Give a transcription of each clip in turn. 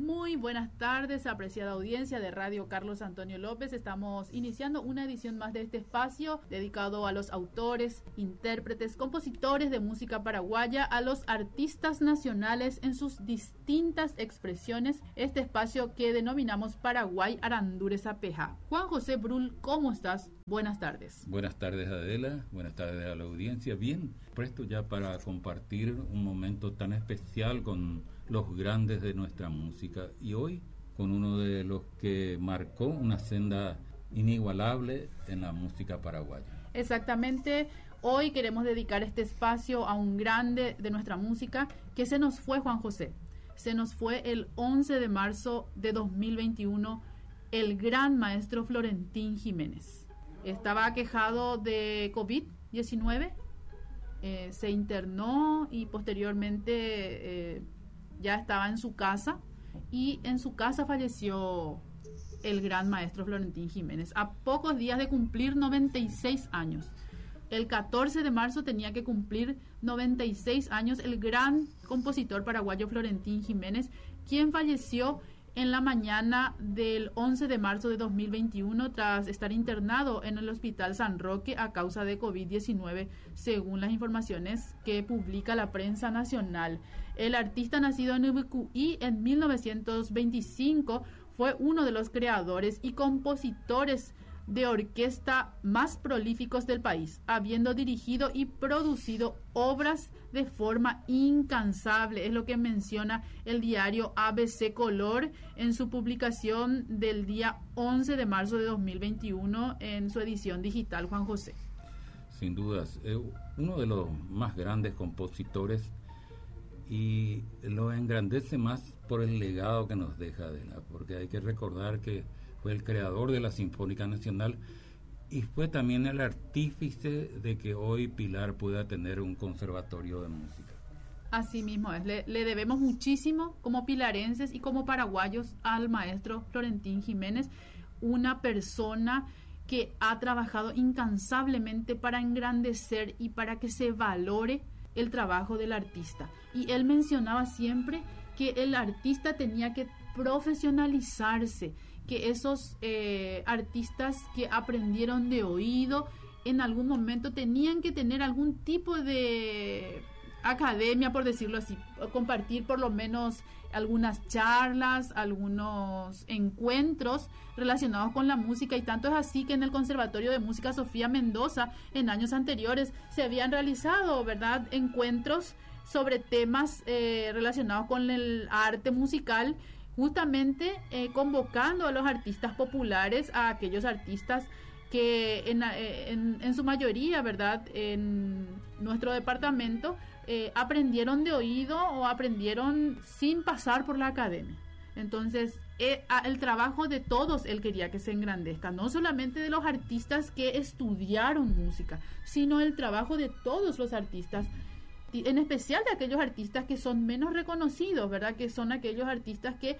Muy buenas tardes, apreciada audiencia de Radio Carlos Antonio López. Estamos iniciando una edición más de este espacio dedicado a los autores, intérpretes, compositores de música paraguaya, a los artistas nacionales en sus distintas expresiones. Este espacio que denominamos Paraguay Arandures Apeja. Juan José Brul, ¿cómo estás? Buenas tardes. Buenas tardes, Adela. Buenas tardes a la audiencia. Bien, presto ya para compartir un momento tan especial con los grandes de nuestra música, y hoy con uno de los que marcó una senda inigualable en la música paraguaya. Exactamente, hoy queremos dedicar este espacio a un grande de nuestra música que se nos fue, Juan José. Se nos fue el 11 de marzo de 2021 el gran maestro Florentín Jiménez. Estaba aquejado de COVID-19, se internó y posteriormente ya estaba en su casa, y en su casa falleció el gran maestro Florentín Jiménez a pocos días de cumplir 96 años. El 14 de marzo tenía que cumplir 96 años el gran compositor paraguayo Florentín Jiménez, quien falleció en la mañana del 11 de marzo de 2021 tras estar internado en el Hospital San Roque a causa de COVID-19, según las informaciones que publica la prensa nacional. El artista, nacido en Ubucuy en 1925, fue uno de los creadores y compositores de orquesta más prolíficos del país, habiendo dirigido y producido obras de forma incansable. Es lo que menciona el diario ABC Color en su publicación del día 11 de marzo de 2021 en su edición digital, Juan José. Sin dudas, uno de los más grandes compositores, y lo engrandece más por el legado que nos deja, Adela, porque hay que recordar que fue el creador de la Sinfónica Nacional y fue también el artífice de que hoy Pilar pueda tener un conservatorio de música. Así mismo es, le debemos muchísimo como pilarenses y como paraguayos al maestro Florentín Jiménez, una persona que ha trabajado incansablemente para engrandecer y para que se valore el trabajo del artista. Y él mencionaba siempre que el artista tenía que profesionalizarse, que esos artistas que aprendieron de oído en algún momento tenían que tener algún tipo de academia, por decirlo así, compartir por lo menos algunas charlas, algunos encuentros relacionados con la música, y tanto es así que en el Conservatorio de Música Sofía Mendoza en años anteriores se habían realizado, ¿verdad?, encuentros sobre temas relacionados con el arte musical, justamente convocando a los artistas populares, a aquellos artistas que en su mayoría, ¿verdad?, en nuestro departamento aprendieron de oído o aprendieron sin pasar por la academia. Entonces, el trabajo de todos él quería que se engrandezca, no solamente de los artistas que estudiaron música, sino el trabajo de todos los artistas, en especial de aquellos artistas que son menos reconocidos, ¿verdad?, que son aquellos artistas que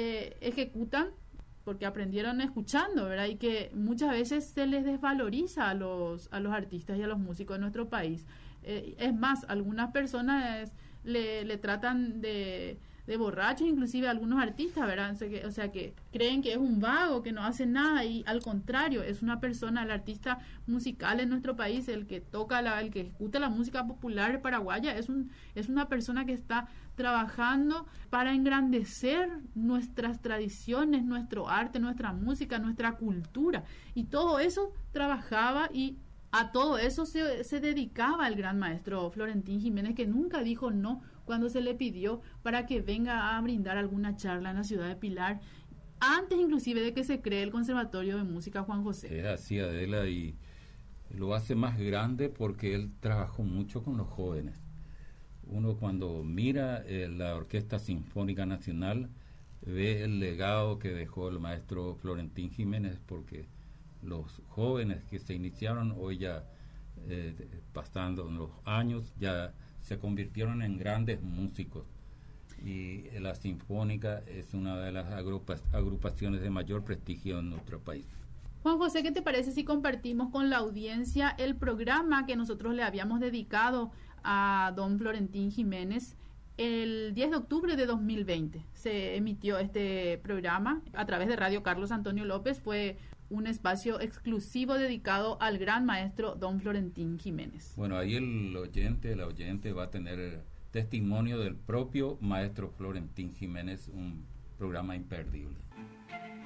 ejecutan porque aprendieron escuchando, ¿verdad?, y que muchas veces se les desvaloriza a los artistas y a los músicos de nuestro país. Es más, algunas personas le tratan de borrachos, inclusive a algunos artistas, ¿verdad? O sea, que creen que es un vago, que no hace nada, y al contrario, es una persona, el artista musical en nuestro país, el que toca, el que ejecuta la música popular paraguaya, es una persona que está trabajando para engrandecer nuestras tradiciones, nuestro arte, nuestra música, nuestra cultura, y todo eso trabajaba, y a todo eso se dedicaba el gran maestro Florentín Jiménez, que nunca dijo no cuando se le pidió para que venga a brindar alguna charla en la ciudad de Pilar, antes inclusive de que se cree el Conservatorio de Música, Juan José. Es así, Adela, y lo hace más grande porque él trabajó mucho con los jóvenes. Uno cuando mira la Orquesta Sinfónica Nacional ve el legado que dejó el maestro Florentín Jiménez, porque los jóvenes que se iniciaron hoy ya pasando los años ya se convirtieron en grandes músicos, y la Sinfónica es una de las agrupaciones de mayor prestigio en nuestro país. Juan José, ¿qué te parece si compartimos con la audiencia el programa que nosotros le habíamos dedicado a don Florentín Jiménez El 10 de octubre de 2020 se emitió este programa a través de Radio Carlos Antonio López. Fue un espacio exclusivo dedicado al gran maestro don Florentín Jiménez. Bueno, ahí la oyente va a tener testimonio del propio maestro Florentín Jiménez, un programa imperdible.